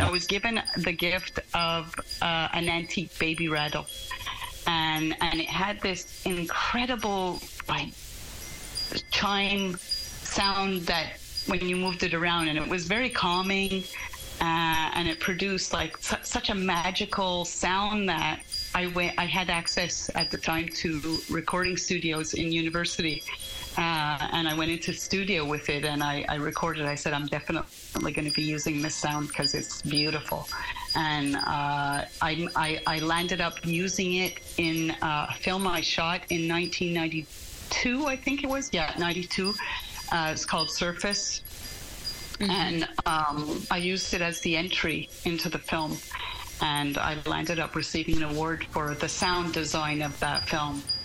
I was given the gift of an antique baby rattle, and it had this incredible like chime sound that when you moved it around, and it was very calming, and it produced like such a magical sound that I had access at the time to recording studios in university, and I went into studio with it, and I recorded. I said, I'm definitely going to be using this sound because it's beautiful, and I landed up using it in a film I shot in 1992, I think it was, 92. It's called Surface, and I used it as the entry into the film. And I landed up receiving an award for the sound design of that film.